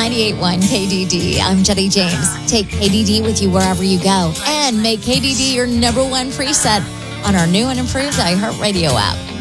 98.1 KDD. I'm Jenny James. Take KDD with you wherever you go and make KDD your number one preset on our new and improved iHeartRadio app.